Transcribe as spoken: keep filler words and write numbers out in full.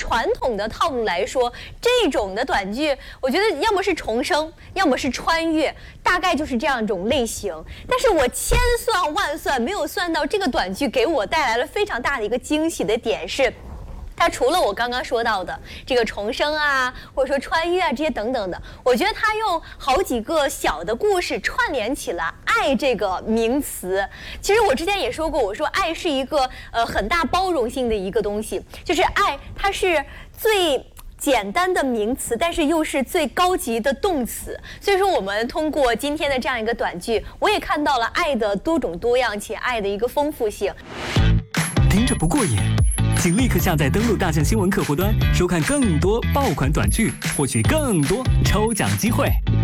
传统的套路来说，这种的短剧，我觉得要么是重生，要么是穿越，大概就是这样一种类型。但是我千算万算，没有算到这个短剧给我带来了非常大的一个惊喜的点是。它除了我刚刚说到的这个重生啊，或者说穿越啊这些等等的，我觉得它用好几个小的故事串联起了爱这个名词。其实我之前也说过，我说爱是一个呃很大包容性的一个东西，就是爱它是最简单的名词，但是又是最高级的动词。所以说我们通过今天的这样一个短剧，我也看到了爱的多种多样且爱的一个丰富性。 听着不过瘾，请立刻下载登录大象新闻客户端，收看更多爆款短剧，获取更多抽奖机会。